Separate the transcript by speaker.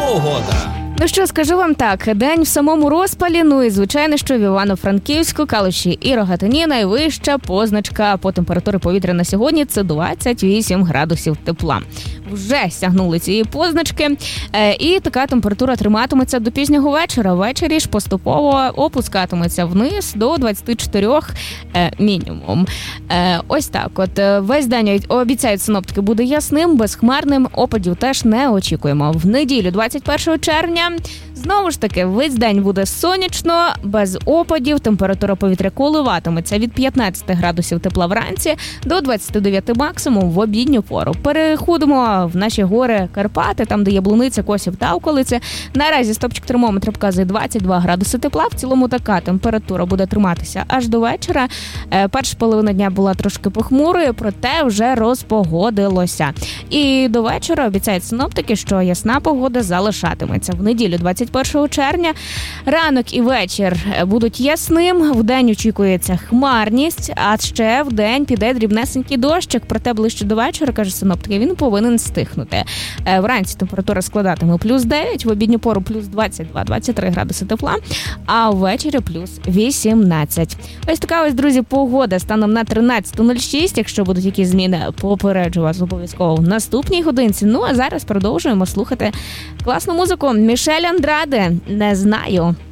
Speaker 1: погода.
Speaker 2: Ну що, скажу вам так, день в самому розпалі, ну і звичайно, що в Івано-Франківську, Калуші і Рогатині найвища позначка по температурі повітря на сьогодні – це 28 градусів тепла. Вже сягнули цієї позначки, і така температура триматиметься до пізнього вечора. Ввечері ж поступово опускатиметься вниз до 24 мінімум. Ось так от. Весь день, обіцяють синоптики, буде ясним, безхмарним, опадів теж не очікуємо. В неділю, 21 червня, знову ж таки, весь день буде сонячно, без опадів, температура повітря коливатиметься від 15 градусів тепла вранці до 29 максимум в обідню пору. Переходимо в наші гори Карпати, там, де Яблуниця, Косів та околиці. Наразі стопчик термометра показує 22 градуси тепла. В цілому така температура буде триматися аж до вечора. Перша половина дня була трошки похмурою, проте вже розпогодилося. І до вечора обіцяють синоптики, що ясна погода залишатиметься. В неділю, 21 червня, ранок і вечір будуть ясним, вдень очікується хмарність, а ще вдень піде дрібнесенький дощик, проте ближче до вечора, каже синоптики, він повинен стихнути. Вранці температура складатиме плюс 9, в обідню пору плюс 22-23 градуси тепла, а ввечері плюс 18. Ось така ось, друзі, погода станом на 13:06. Якщо будуть якісь зміни, попереджу вас обов'язково в наступній годинці. Ну, а зараз продовжуємо слухати класну музику. Мішель Андраде, «Не знаю».